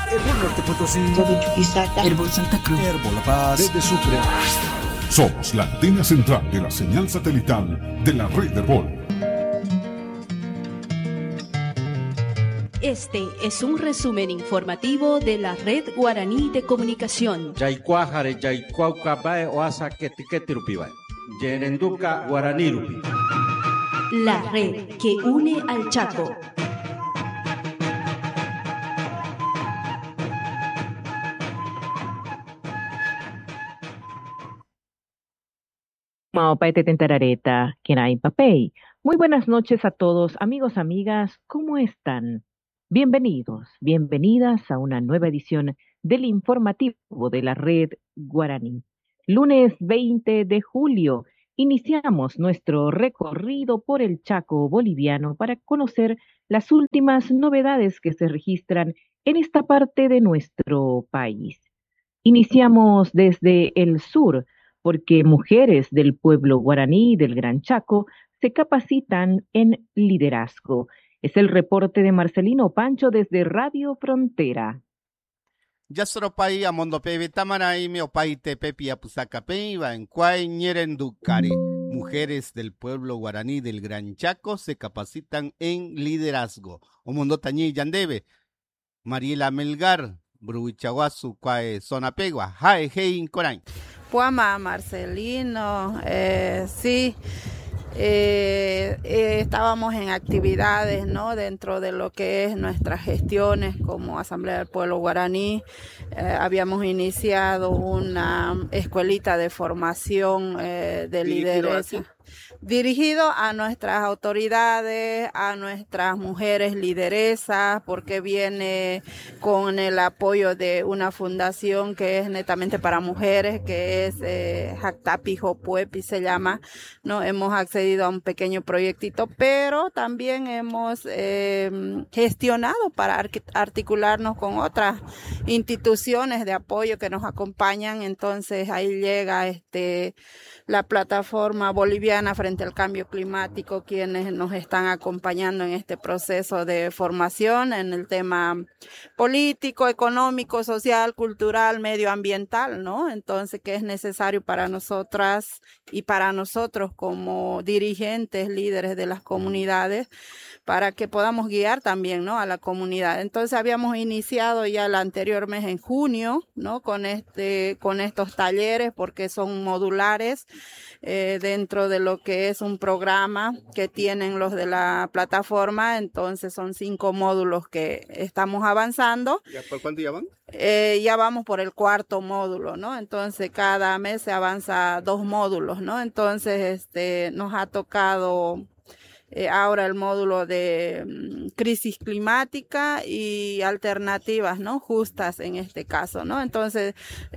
Herbol Norte Potosí, de Chuquisaca, Herbol Santa Cruz, Herbol La Paz, desde Sucre. Somos la antena central de la señal satelital de la red Herbol. Este es un resumen informativo de la Red Guaraní de Comunicación. Yaycuajare Yaycuaucabae Oasa Ketiketirupibae. Yerenduka Guaranirupi. La red que une al Chaco. Maopaete Tentarareta, Kenai Papey. Muy buenas noches a todos, amigos, amigas, ¿cómo están? Bienvenidos, bienvenidas a una nueva edición del informativo de la Red Guaraní. Lunes 20 de julio, iniciamos nuestro recorrido por el Chaco boliviano para conocer las últimas novedades que se registran en esta parte de nuestro país. Iniciamos desde el sur, porque mujeres del pueblo guaraní del Gran Chaco se capacitan en liderazgo. Es el reporte de Marcelino Pancho desde Radio Frontera. Yasropai amondo pebe tamarai me opaite pepi apusacapei va en cuay ñerenducare. Mujeres del pueblo guaraní del Gran Chaco se capacitan en liderazgo. Omondo tañi yandebe. Mariela Melgar, Bruichaguasu, cuay zonapegua, jae hein corain. Puama Marcelino, sí, estábamos en actividades, ¿no? Dentro de lo que es nuestras gestiones como Asamblea del Pueblo Guaraní. Habíamos iniciado una escuelita de formación de liderazgo. Dirigido a nuestras autoridades, a nuestras mujeres lideresas, porque viene con el apoyo de una fundación que es netamente para mujeres, que es Jactapi Jopuepi se llama, ¿no? Hemos accedido a un pequeño proyectito, pero también hemos gestionado para articularnos con otras instituciones de apoyo que nos acompañan. Entonces ahí llega la plataforma boliviana frente al cambio climático, quienes nos están acompañando en este proceso de formación en el tema político, económico, social, cultural, medioambiental, ¿no? Entonces, que es necesario para nosotras y para nosotros como dirigentes, líderes de las comunidades, para que podamos guiar también, ¿no? A la comunidad. Entonces, habíamos iniciado ya el anterior mes en junio, ¿no? Con estos talleres, porque son modulares dentro de lo que es un programa que tienen los de la plataforma. Entonces, son 5 módulos que estamos avanzando. ¿Ya por cuánto ya van? Ya vamos por el 4º módulo, ¿no? Entonces, cada mes se avanza 2 módulos, ¿no? Entonces, nos ha tocado ahora el módulo de crisis climática y alternativas, ¿no? Justas en este caso, ¿no? Entonces,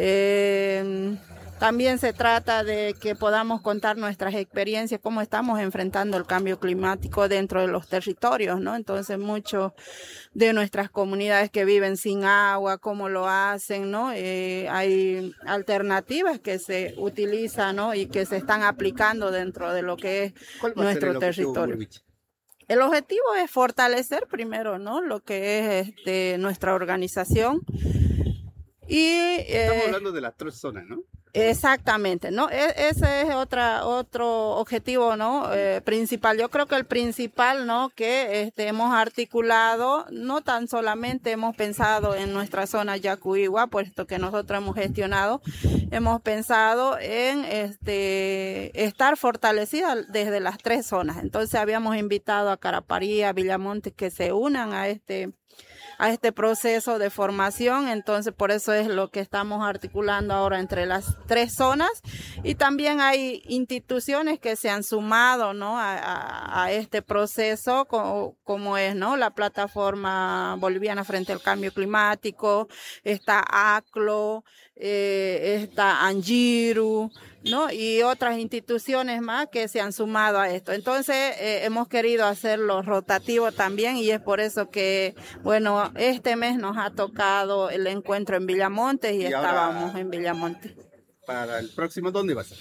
también se trata de que podamos contar nuestras experiencias, cómo estamos enfrentando el cambio climático dentro de los territorios, ¿no? Entonces, muchos de nuestras comunidades que viven sin agua, cómo lo hacen, ¿no? Hay alternativas que se utilizan, ¿no? Y que se están aplicando dentro de lo que es nuestro territorio. El objetivo es fortalecer primero, ¿no? Lo que es nuestra organización. Estamos hablando de las 3 zonas, ¿no? Exactamente, ¿no? Ese es otro objetivo, ¿no? Principal. Yo creo que el principal, ¿no? Que hemos articulado, no tan solamente hemos pensado en nuestra zona Yacuigua, puesto que nosotros hemos gestionado, hemos pensado en estar fortalecida desde las 3 zonas. Entonces habíamos invitado a Caraparí, a Villamonte, que se unan a este proceso de formación. Entonces, por eso es lo que estamos articulando ahora entre las 3 zonas, y también hay instituciones que se han sumado, ¿no? a este proceso, como es, ¿no? La plataforma boliviana frente al cambio climático, está ACLO, está Angiru, ¿no? Y otras instituciones más que se han sumado a esto. Entonces, hemos querido hacerlo rotativo también, y es por eso que, bueno, este mes nos ha tocado el encuentro en Villamonte y estábamos en Villamonte. Para el próximo, ¿dónde va a ser?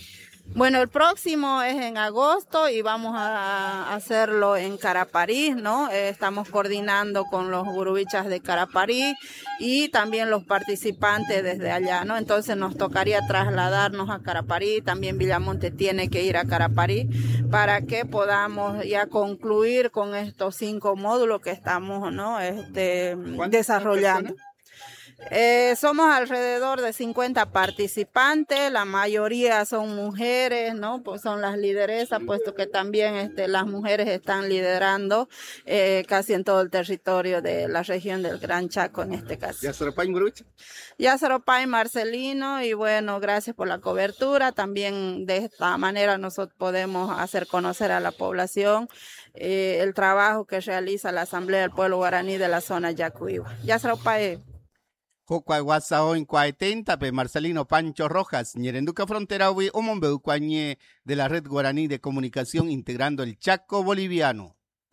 Bueno, el próximo es en agosto y vamos a hacerlo en Caraparí, ¿no? Estamos coordinando con los gurubichas de Caraparí y también los participantes desde allá, ¿no? Entonces nos tocaría trasladarnos a Caraparí, también Villamonte tiene que ir a Caraparí para que podamos ya concluir con estos 5 módulos que estamos, ¿no? Desarrollando. Somos alrededor de 50 participantes, la mayoría son mujeres, ¿no? Pues son las lideresas, puesto que también las mujeres están liderando casi en todo el territorio de la región del Gran Chaco en este caso. Yazaropay, Marcelino, y bueno, gracias por la cobertura. También de esta manera nosotros podemos hacer conocer a la población el trabajo que realiza la Asamblea del Pueblo Guaraní de la zona Yacuiba. Yazaropay. Jocuay Guasao en Cuaetenta, Marcelino Pancho Rojas, Ñerenduca Frontera, Omombeu Cuañe de la Red Guaraní de Comunicación integrando el Chaco boliviano.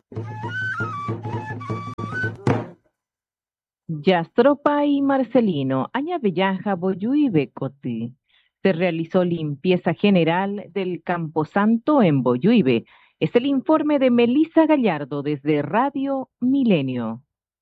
Yastropay Marcelino, Añabellaja Boyuibe Coti. Se realizó limpieza general del Camposanto en Boyuibe. Es el informe de Melissa Gallardo desde Radio Milenio.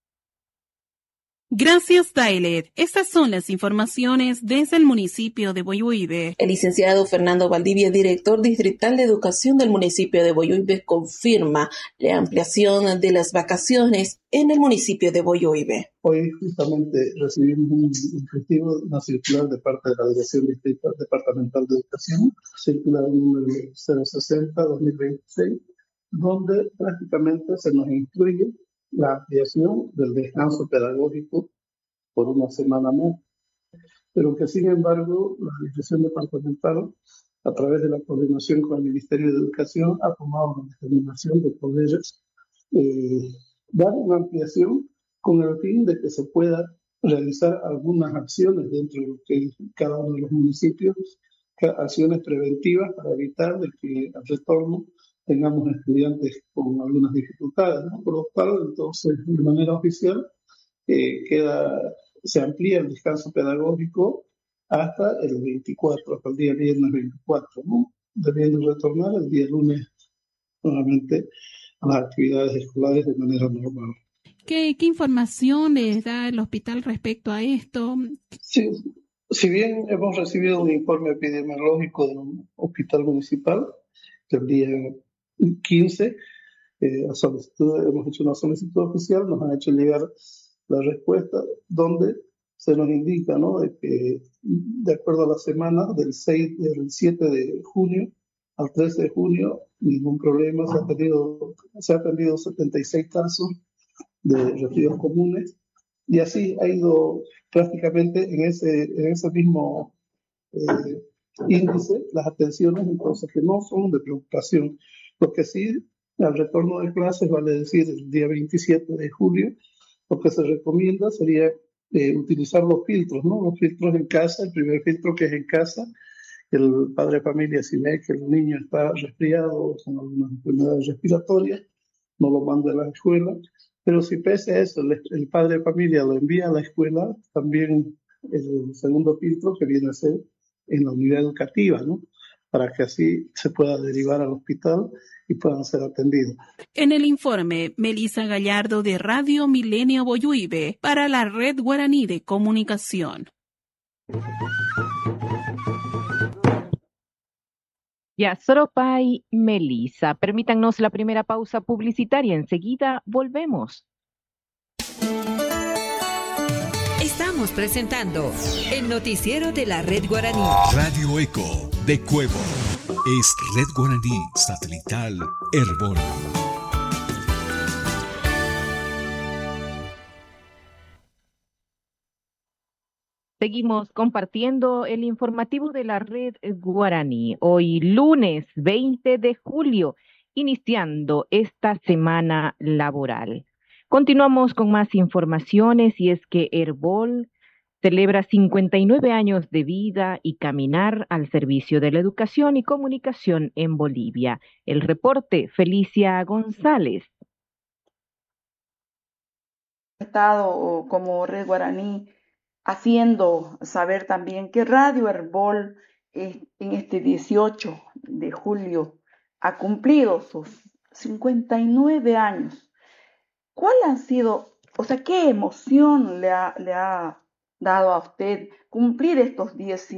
Gracias, Dailet. Estas son las informaciones desde el municipio de Boyuibe. El licenciado Fernando Valdivia, director distrital de educación del municipio de Boyuibe, confirma la ampliación de las vacaciones en el municipio de Boyuibe. Hoy justamente recibimos un una circular de parte de la Dirección Departamental de Educación, circular número 060-2026, donde prácticamente se nos instruye la ampliación del descanso pedagógico por una semana más, pero que sin embargo la Dirección Departamental, a través de la coordinación con el Ministerio de Educación, ha tomado la determinación de poder dar una ampliación con el fin de que se pueda realizar algunas acciones dentro de lo que cada uno de los municipios, acciones preventivas para evitar de que al retorno tengamos estudiantes con algunas dificultades, ¿no? Por lo cual, entonces, de manera oficial, se amplía el descanso pedagógico hasta el 24, hasta el día viernes 24, ¿no? Debiendo retornar el día lunes nuevamente a las actividades escolares de manera normal. ¿Qué información les da el hospital respecto a esto? Sí, si bien hemos recibido un informe epidemiológico del hospital municipal el día 15, hemos hecho una solicitud oficial, nos han hecho llegar la respuesta donde se nos indica, ¿no?, de que de acuerdo a la semana del 7 de junio al 13 de junio, ningún problema, se ha atendido 76 casos de resfríos comunes, y así ha ido prácticamente en ese mismo índice las atenciones, entonces que no son de preocupación. Lo que sí, al retorno de clases, vale decir el día 27 de julio, lo que se recomienda sería utilizar los filtros, ¿no? Los filtros en casa, el primer filtro que es en casa, el padre de familia, si ve que el niño está resfriado o con algunas enfermedades respiratorias, no lo manda a la escuela, pero si pese a eso el padre de familia lo envía a la escuela, también el segundo filtro que viene a ser en la unidad educativa, ¿no?, para que así se pueda derivar al hospital y puedan ser atendidos. En el informe, Melissa Gallardo de Radio Milenio Boyuibe para la Red Guaraní de Comunicación. Yastropay, Melissa, permítanos la primera pausa publicitaria. Enseguida volvemos. Estamos presentando el noticiero de la Red Guaraní. Radio Eco de Cuevo. Es Red Guaraní Satelital Herbol. Seguimos compartiendo el informativo de la Red Guaraní. Hoy lunes 20 de julio, iniciando esta semana laboral. Continuamos con más informaciones y es que Herbol celebra 59 años de vida y caminar al servicio de la educación y comunicación en Bolivia. El reporte, Felicia González. Estado como Red Guaraní haciendo saber también que Radio Herbol en este 18 de julio ha cumplido sus 59 años. ¿Cuál han sido, o sea, qué emoción le ha dado a usted cumplir estos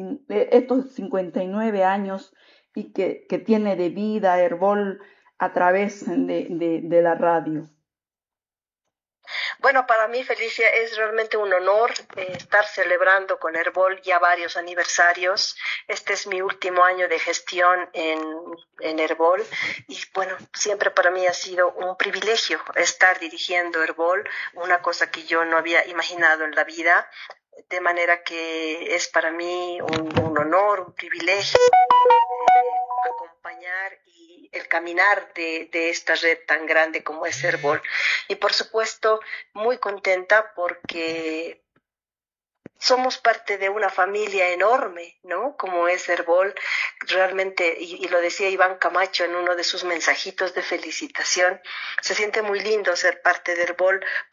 59 años y que tiene de vida Herbol a través de la radio? Bueno, para mí, Felicia, es realmente un honor estar celebrando con Herbol ya varios aniversarios. Este es mi último año de gestión en Herbol y bueno, siempre para mí ha sido un privilegio estar dirigiendo Herbol, una cosa que yo no había imaginado en la vida, de manera que es para mí un honor, un privilegio acompañar y el caminar de esta red tan grande como es Herbol. Y por supuesto, muy contenta porque somos parte de una familia enorme, ¿no? Como es Herbol, realmente, y lo decía Iván Camacho en uno de sus mensajitos de felicitación, se siente muy lindo ser parte de Herbol